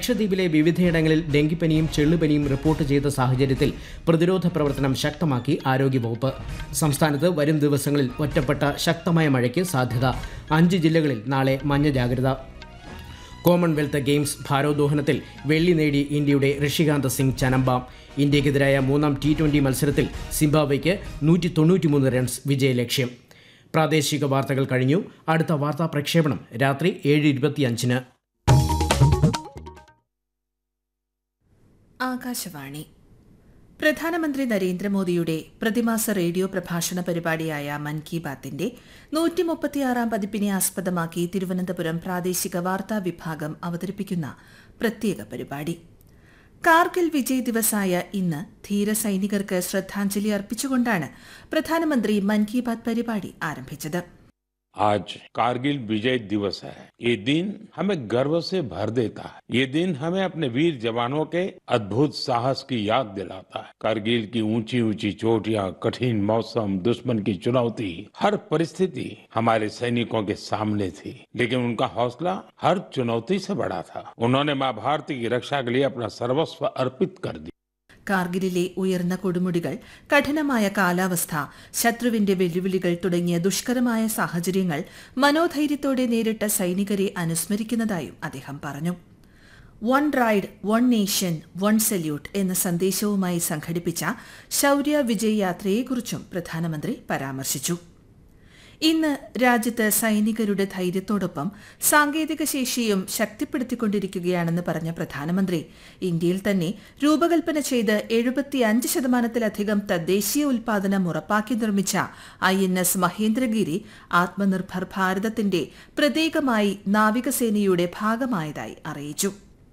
ലക്ഷദ്വീപിലെ വിവിധയിടങ്ങളിൽ ഡെങ്കിപ്പനിയും ചെള്ളുപനിയും റിപ്പോർട്ട് ചെയ്ത സാഹചര്യത്തിൽ പ്രതിരോധ പ്രവർത്തനം ശക്തമാക്കി ആരോഗ്യവകുപ്പ്. സംസ്ഥാനത്ത് വരും ദിവസങ്ങളിൽ ഒറ്റപ്പെട്ട ശക്തമായ മഴയ്ക്ക് സാധ്യത. 5 ജില്ലകളിൽ നാളെ മഞ്ഞ ജാഗ്രത. കോമൺവെൽത്ത് ഗെയിംസ് ഭാരോദ്വഹനത്തിൽ വെള്ളി നേടി ഇന്ത്യയുടെ ഋഷികാന്ത് സിംഗ് ചനമ്പ. ഇന്ത്യക്കെതിരായ 3ാം T20 മത്സരത്തിൽ സിംബാബ്വെയ്ക്ക് 193 റൺസ് വിജയലക്ഷ്യം. പ്രാദേശിക വാർത്തകൾ കഴിഞ്ഞു. അടുത്ത വാർത്താ പ്രക്ഷേപണം രാത്രി 7:25. ആകാശവാണി. പ്രധാനമന്ത്രി നരേന്ദ്രമോദിയുടെ പ്രതിമാസ റേഡിയോ പ്രഭാഷണ പരിപാടിയായ മൻ കി ബാത്തിന്റെ 136ാം പതിപ്പിനെ ആസ്പദമാക്കി തിരുവനന്തപുരം പ്രാദേശിക വാർത്താ വിഭാഗം അവതരിപ്പിക്കുന്ന പ്രത്യേക പരിപാടി. കാർഗിൽ വിജയ് ദിവസായ ഇന്ന് ധീര സൈനികർക്ക് ശ്രദ്ധാഞ്ജലി അർപ്പിച്ചുകൊണ്ടാണ് പ്രധാനമന്ത്രി മൻ കി ബാത് പരിപാടി ആരംഭിച്ചത്. आज कारगिल विजय दिवस है। ये दिन हमें गर्व से भर देता है। ये दिन हमें अपने वीर जवानों के अद्भुत साहस की याद दिलाता है। कारगिल की ऊंची ऊंची चोटियां, कठिन मौसम, दुश्मन की चुनौती, हर परिस्थिति हमारे सैनिकों के सामने थी, लेकिन उनका हौसला हर चुनौती से बड़ा था। उन्होंने मां भारती की रक्षा के लिए अपना सर्वस्व अर्पित कर दिया. കാർഗിലിലെ ഉയർന്ന കൊടുമുടികൾ, കഠിനമായ കാലാവസ്ഥ, ശത്രുവിന്റെ വെല്ലുവിളികൾ തുടങ്ങിയ ദുഷ്കരമായ സാഹചര്യങ്ങൾ മനോധൈര്യത്തോടെ നേരിട്ട സൈനികരെ അനുസ്മരിക്കുന്നതായും അദ്ദേഹം പറഞ്ഞു. One ride, one nation, one salute എന്ന സന്ദേശവുമായി സംഘടിപ്പിച്ച ശൌര്യ വിജയ് യാത്രയെക്കുറിച്ചും പ്രധാനമന്ത്രി പരാമർശിച്ചു. ഇന്ന് രാജ്യത്ത് സൈനികരുടെ ധൈര്യത്തോടൊപ്പം സാങ്കേതിക ശേഷിയും ശക്തിപ്പെടുത്തിക്കൊണ്ടിരിക്കുകയാണെന്ന് പറഞ്ഞ പ്രധാനമന്ത്രി ഇന്ത്യയിൽ തന്നെ രൂപകൽപ്പന ചെയ്ത് 75% തദ്ദേശീയ ഉൽപാദനം ഉറപ്പാക്കി നിർമ്മിച്ച INS മഹേന്ദ്രഗിരി ആത്മനിർഭർ ഭാരതത്തിന്റെ പ്രതീകമായി നാവികസേനയുടെ ഭാഗമായതായി അറിയിച്ചു.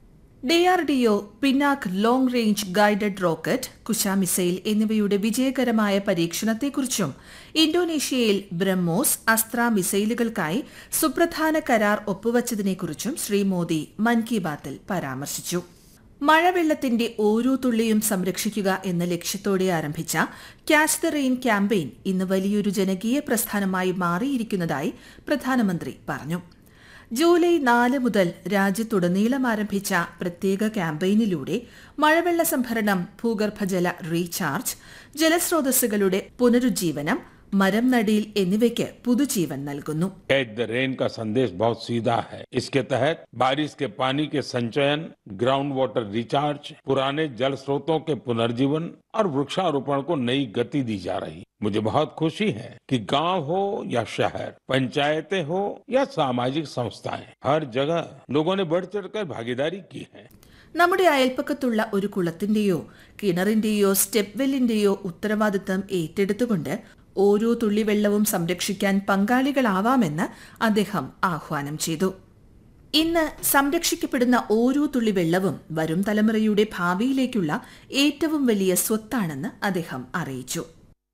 DRDO, Pinaka long range guided rocket, Kusha missile എന്നിവയുടെ വിജയകരമായ പരീക്ഷണത്തെക്കുറിച്ചും ഇന്തോനേഷ്യയിൽ ബ്രഹ്മോസ് അസ്ത്ര മിസൈലുകൾക്കായി സുപ്രധാന കരാർ ഒപ്പുവച്ചതിനെക്കുറിച്ചും ശ്രീ മോദി മൻ കി ബാത്തിൽ പരാമർശിച്ചു. മഴവെള്ളത്തിന്റെ ഓരോ തുള്ളിയും സംരക്ഷിക്കുക എന്ന ലക്ഷ്യത്തോടെ ആരംഭിച്ച ക്യാച്ച് ദ റെയിൻ ക്യാമ്പയിൻ ഇന്ന് വലിയൊരു ജനകീയ പ്രസ്ഥാനമായി മാറിയിരിക്കുന്നതായി പ്രധാനമന്ത്രി പറഞ്ഞു. ജൂലൈ 4 മുതൽ രാജ്യത്തുടനീളം ആരംഭിച്ച പ്രത്യേക ക്യാമ്പയിനിലൂടെ മഴവെള്ള സംഭരണം, ഭൂഗർഭജല റീചാർജ്, ജലസ്രോതസ്സുകളുടെ പുനരുജ്ജീവനം, മരം നടീൽ എന്നിവയ്ക്ക് പുതുജീവൻ നൽകുന്നു. कैच द रेन का संदेश बहुत सीधा है। इसके तहत बारिश के पानी के संचयन, ग्राउंड वाटर रिचार्ज, पुराने जल स्रोतों के पुनर्जीवन और वृक्षारोपण को नई गति दी जा रही। मुझे बहुत खुशी है कि गांव हो या शहर, पंचायतें हो या सामाजिक संस्थाएं, हर जगह लोगों ने बढ़ चढ़कर भागीदारी की है. നമ്മുടെ അയൽപ്പക്കത്തുള്ള ഒരു കുളത്തിന്റെയോ കിണറിന്റെയോ സ്റ്റെപ്പ് വെല്ലിന്റെയോ ഉത്തരവാദിത്തം ഏറ്റെടുത്തുകൊണ്ട് ഓരോ തുള്ളിവെള്ളവും സംരക്ഷിക്കാൻ പങ്കാളികളാവാമെന്ന് അദ്ദേഹം ആഹ്വാനം ചെയ്തു. ഇന്ന് സംരക്ഷിക്കപ്പെടുന്ന ഓരോ തുള്ളിവെള്ളവും വരും തലമുറയുടെ ഭാവിയിലേക്കുള്ള ഏറ്റവും വലിയ സ്വത്താണെന്ന് അദ്ദേഹം അറിയിച്ചു.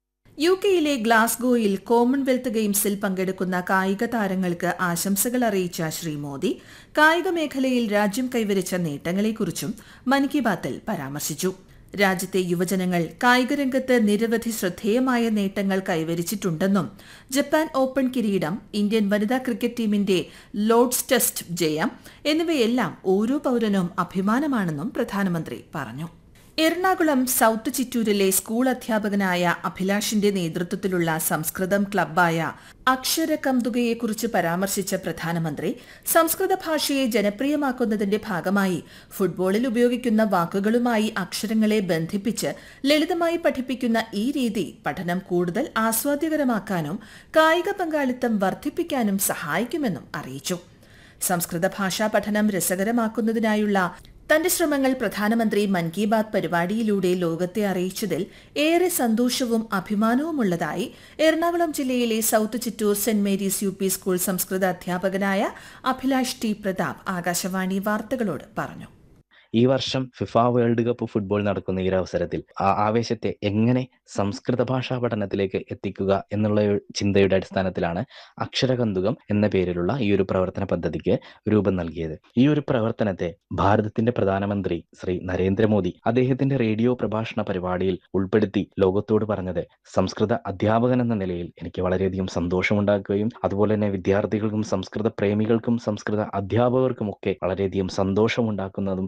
UK-യിലെ ഗ്ലാസ്ഗോയിൽ കോമൺവെൽത്ത് ഗെയിംസിൽ പങ്കെടുക്കുന്ന കായിക താരങ്ങൾക്ക് ആശംസകൾ അറിയിച്ച ശ്രീ മോദി കായിക മേഖലയിൽ രാജ്യം കൈവരിച്ച നേട്ടങ്ങളെക്കുറിച്ചും മൻ കി ബാത്തിൽ പരാമർശിച്ചു. രാജ്യത്തെ യുവജനങ്ങൾ കായികരംഗത്ത് നിരവധി ശ്രദ്ധേയമായ നേട്ടങ്ങൾ കൈവരിച്ചിട്ടുണ്ടെന്നും ജപ്പാൻ ഓപ്പൺ കിരീടം, ഇന്ത്യൻ വനിതാ ക്രിക്കറ്റ് ടീമിന്റെ ലോർഡ്സ് ടെസ്റ്റ് ജയം എന്നിവയെല്ലാം ഓരോ പൌരനും അഭിമാനമാണെന്നും പ്രധാനമന്ത്രി പറഞ്ഞു. എറണാകുളം സൌത്ത് ചിറ്റൂരിലെ സ്കൂൾ അധ്യാപകനായ അഭിലാഷിന്റെ നേതൃത്വത്തിലുള്ള സംസ്കൃതം ക്ലബ്ബായ അക്ഷരകംതുകയെക്കുറിച്ച് പരാമർശിച്ച പ്രധാനമന്ത്രി സംസ്കൃത ഭാഷയെ ജനപ്രിയമാക്കുന്നതിന്റെ ഭാഗമായി ഫുട്ബോളിൽ ഉപയോഗിക്കുന്ന വാക്കുകളുമായി അക്ഷരങ്ങളെ ബന്ധിപ്പിച്ച് ലളിതമായി പഠിപ്പിക്കുന്ന ഈ രീതി പഠനം കൂടുതൽ ആസ്വാദ്യകരമാക്കാനും കായിക പങ്കാളിത്തം വർദ്ധിപ്പിക്കാനും സഹായിക്കുമെന്നും അറിയിച്ചു. സംസ്കൃത ഭാഷാ പഠനം രസകരമാക്കുന്നതിനായുള്ള തന്റെ ശ്രമങ്ങൾ പ്രധാനമന്ത്രി മൻ കി ബാത് പരിപാടിയിലൂടെ ലോകത്തെ അറിയിച്ചതിൽ ഏറെ സന്തോഷവും അഭിമാനവുമുള്ളതായി എറണാകുളം ജില്ലയിലെ south Chittur saint Mary's UP school സംസ്കൃത അധ്യാപകനായ അഭിലാഷ് ടി പ്രതാപ് ആകാശവാണി വാർത്തകളോട് പറഞ്ഞു. ഈ വർഷം ഫിഫ വേൾഡ് കപ്പ് ഫുട്ബോൾ നടക്കുന്ന ഈ അവസരത്തിൽ ആ ആവേശത്തെ എങ്ങനെ സംസ്കൃത ഭാഷാ പഠനത്തിലേക്ക് എത്തിക്കുക എന്നുള്ള ചിന്തയുടെ അടിസ്ഥാനത്തിലാണ് അക്ഷരകന്തുകം എന്ന പേരിലുള്ള ഈ ഒരു പ്രവർത്തന പദ്ധതിക്ക് രൂപം നൽകിയത്. ഈ ഒരു പ്രവർത്തനത്തെ ഭാരതത്തിന്റെ പ്രധാനമന്ത്രി ശ്രീ നരേന്ദ്രമോദി അദ്ദേഹത്തിന്റെ റേഡിയോ പ്രഭാഷണ പരിപാടിയിൽ ഉൾപ്പെടുത്തി ലോകത്തോട് പറഞ്ഞത് സംസ്കൃത അധ്യാപകൻ എന്ന നിലയിൽ എനിക്ക് വളരെയധികം സന്തോഷമുണ്ടാക്കുകയും അതുപോലെ തന്നെ വിദ്യാർത്ഥികൾക്കും സംസ്കൃത പ്രേമികൾക്കും സംസ്കൃത അധ്യാപകർക്കുമൊക്കെ വളരെയധികം സന്തോഷമുണ്ടാക്കുന്നതും